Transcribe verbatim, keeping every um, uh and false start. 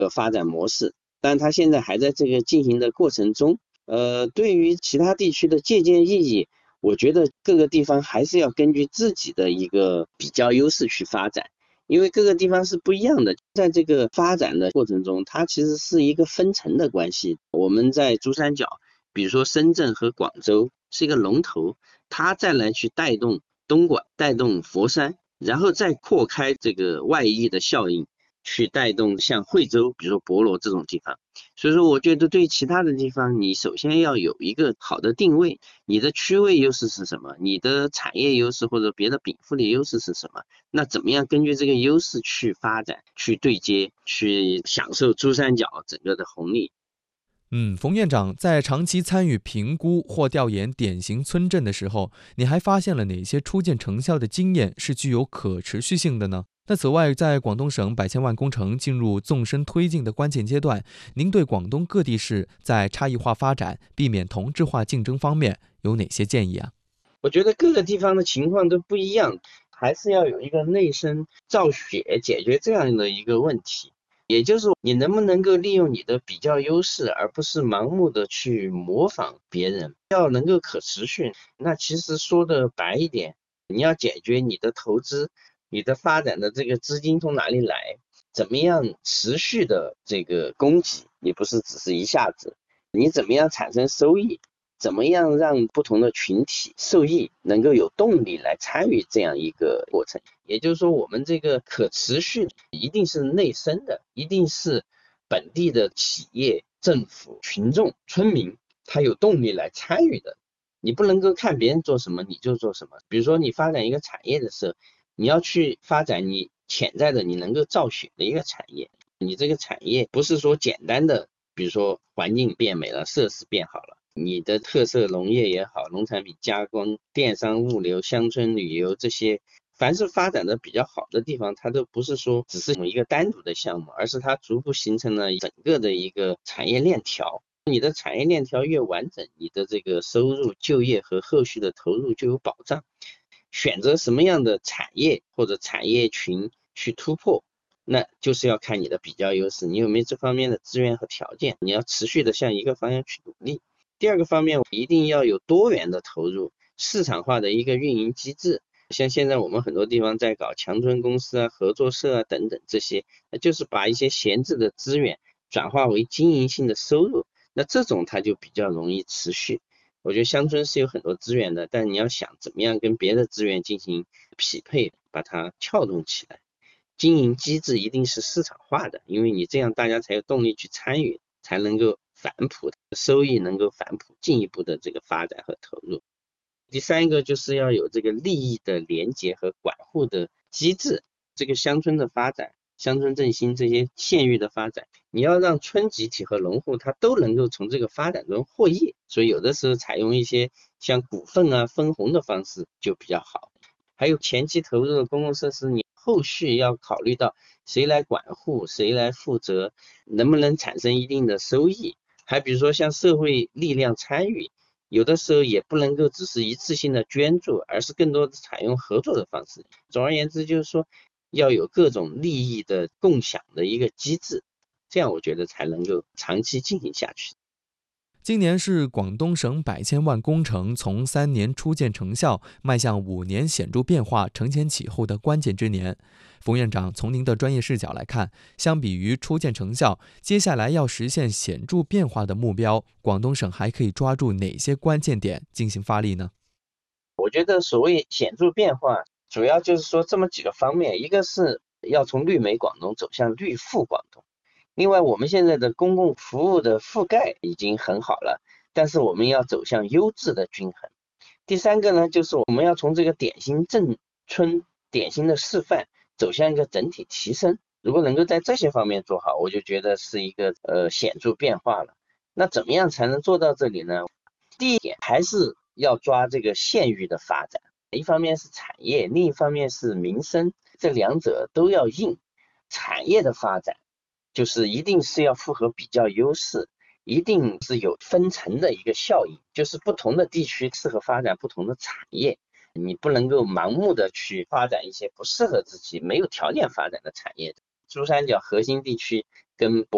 呃发展模式，但它现在还在这个进行的过程中。呃，对于其他地区的借鉴意义，我觉得各个地方还是要根据自己的一个比较优势去发展，因为各个地方是不一样的。在这个发展的过程中，它其实是一个分层的关系。我们在珠三角，比如说深圳和广州是一个龙头，它再来去带动东莞，带动佛山，然后再扩开这个外溢的效应，去带动像惠州，比如说博罗这种地方。所以说我觉得对其他的地方，你首先要有一个好的定位，你的区位优势是什么，你的产业优势或者别的禀赋的优势是什么，那怎么样根据这个优势去发展，去对接，去享受珠三角整个的红利。 嗯，冯院长在长期参与评估或调研典型村镇的时候，你还发现了哪些初见成效的经验是具有可持续性的呢？那此外，在广东省百千万工程进入纵深推进的关键阶段，您对广东各地市在差异化发展、避免同质化竞争方面有哪些建议啊？ 我觉得各个地方的情况都不一样，还是要有一个内生造血解决这样的一个问题。也就是你能不能够利用你的比较优势，而不是盲目的去模仿别人，要能够可持续。那其实说的白一点，你要解决你的投资，你的发展的这个资金从哪里来，怎么样持续的这个供给，你不是只是一下子，你怎么样产生收益，怎么样让不同的群体受益，能够有动力来参与这样一个过程。也就是说，我们这个可持续一定是内生的，一定是本地的企业、政府、群众、村民，他有动力来参与的。你不能够看别人做什么你就做什么。比如说你发展一个产业的时候，你要去发展你潜在的你能够造血的一个产业。你这个产业不是说简单的，比如说环境变美了，设施变好了，你的特色农业也好，农产品加工、电商、物流、乡村旅游这些，凡是发展的比较好的地方，它都不是说只是一个单独的项目，而是它逐步形成了整个的一个产业链条。你的产业链条越完整，你的这个收入、就业和后续的投入就有保障。选择什么样的产业或者产业群去突破，那就是要看你的比较优势，你有没有这方面的资源和条件，你要持续的向一个方向去努力。第二个方面，一定要有多元的投入，市场化的一个运营机制。像现在我们很多地方在搞强村公司啊、合作社啊等等这些，就是把一些闲置的资源转化为经营性的收入，那这种它就比较容易持续。我觉得乡村是有很多资源的，但你要想怎么样跟别的资源进行匹配，把它撬动起来。经营机制一定是市场化的，因为你这样大家才有动力去参与，才能够反哺收益，能够反哺进一步的这个发展和投入。第三个就是要有这个利益的连结和管护的机制。这个乡村的发展、乡村振兴这些县域的发展，你要让村集体和农户他都能够从这个发展中获益，所以有的时候采用一些像股份啊、分红的方式就比较好。还有前期投入的公共设施，你后续要考虑到谁来管护、谁来负责，能不能产生一定的收益。还比如说像社会力量参与，有的时候也不能够只是一次性的捐助，而是更多的采用合作的方式。总而言之，就是说要有各种利益的共享的一个机制，这样我觉得才能够长期进行下去。 今年是广东省百千万工程从三年初见成效迈向五年显著变化承前启后的关键之年。冯院长，从您的专业视角来看，相比于初见成效，接下来要实现显著变化的目标，广东省还可以抓住哪些关键点进行发力呢？ 我觉得所谓显著变化，主要就是说这么几个方面，一个是要从绿美广东走向绿富广东。另外，我们现在的公共服务的覆盖已经很好了，但是我们要走向优质的均衡。第三个呢，就是我们要从这个典型镇村、典型的示范走向一个整体提升。如果能够在这些方面做好，我就觉得是一个呃显著变化了。那怎么样才能做到这里呢？第一点还是要抓这个县域的发展，一方面是产业，另一方面是民生，这两者都要硬。产业的发展就是一定是要符合比较优势，一定是有分层的一个效应，就是不同的地区适合发展不同的产业，你不能够盲目的去发展一些不适合自己、没有条件发展的产业。珠三角核心地区跟